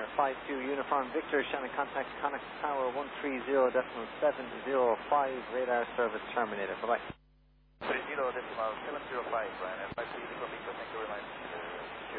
52 Uniform Victor, Shannon contact Connacht Tower 130.705, radar service terminated. Bye-bye. 30.705, Brian, FIC, thank you very much.